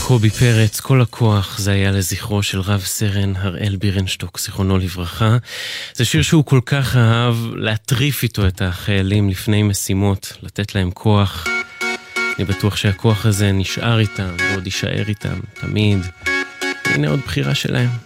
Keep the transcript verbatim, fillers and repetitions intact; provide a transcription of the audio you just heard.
קובי פרץ, כל הכוח, זה היה לזכרו של רב סרן הראל בירנשטוק, זיכרונו לברכה. זה שיר שהוא כל כך אהב להטריף איתו את החיילים לפני משימות, לתת להם כוח. אני בטוח שהכוח הזה נשאר איתם ועוד יישאר איתם תמיד. הנה עוד בחירה שלהם.